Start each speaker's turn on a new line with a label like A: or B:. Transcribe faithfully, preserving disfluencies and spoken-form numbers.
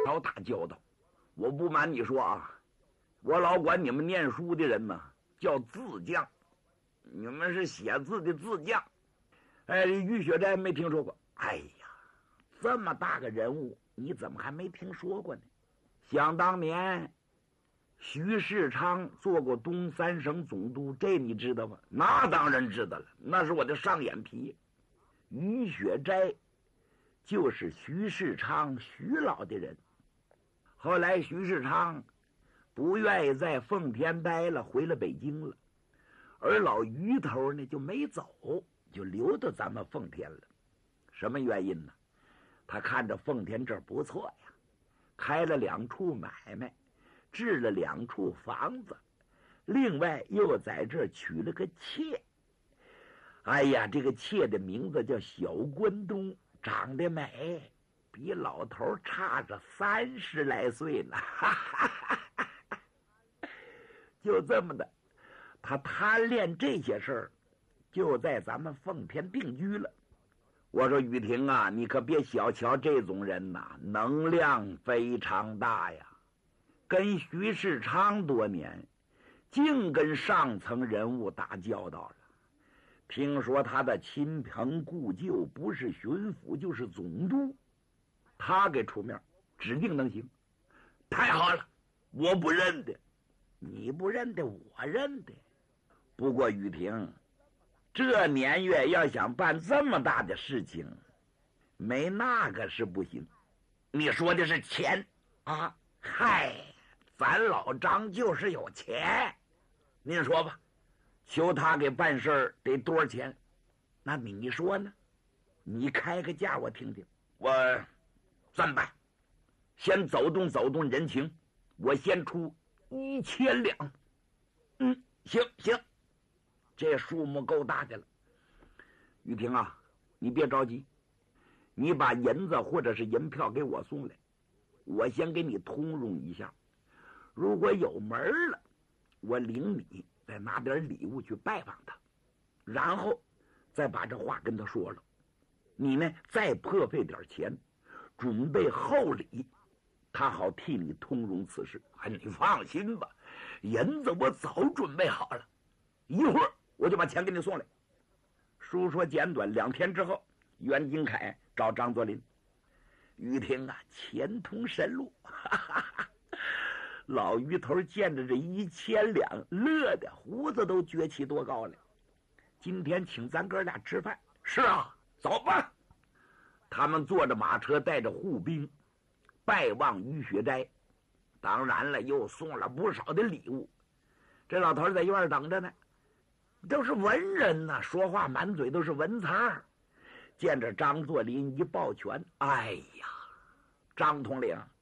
A: 少打交道。我不瞒你说啊，我老管你们念书的人呢叫字匠，你们是写字的字匠。哎，于雪斋没听说过。哎呀，这么大个人物，你怎么还没听说过呢？想当年，徐世昌做过东三省总督，这你知道吗？那当然知道了，那是我的上眼皮。于雪斋就是徐世昌徐老的人。后来徐世昌不愿意在奉天待了，回了北京了，而老于头呢就没走，就留到咱们奉天了。什么原因呢？他看着奉天这儿不错呀，开了两处买卖，置了两处房子，另外又在这儿娶了个妾。哎呀，这个妾的名字叫小关东，长得美，比老头差着三十来岁呢。就这么的，他贪恋这些事儿，就在咱们奉天定居了。我说雨婷啊，你可别小瞧这种人呐，能量非常大呀。跟徐世昌多年，净跟上层人物打交道了。听说他的亲朋故旧不是巡抚就是总督，他给出面，指定能行。太好了，我不认得，你不认得，我认得。不过雨婷，这年月要想办这么大的事情，没那个是不行。你说的是钱啊？嗨，咱老张就是有钱。您说吧，求他给办事儿得多少钱？那你说呢？你开个价我听听。我三百，先走动走动人情，我先出一千两。嗯，行行，这数目够大的了。玉婷啊，你别着急，你把银子或者是银票给我送来，我先给你通融一下。如果有门了，我领你再拿点礼物去拜访他，然后再把这话跟他说了。你呢，再破费点钱，准备厚礼，他好替你通融此事。哎，你放心吧，银子我早准备好了，一会儿我就把钱给你送来。书说简短，两天之后，袁金凯找张作霖。于婷啊，钱通神路，哈哈哈。老于头见着这一千两，乐的胡子都撅起多高了。今天请咱哥俩吃饭。是啊，走吧。他们坐着马车，带着护兵，拜望于雪斋。当然了，又送了不少的礼物。这老头在院儿等着呢，都是文人呐、啊，说话满嘴都是文词儿。见着张作霖一抱拳，哎呀，张统领，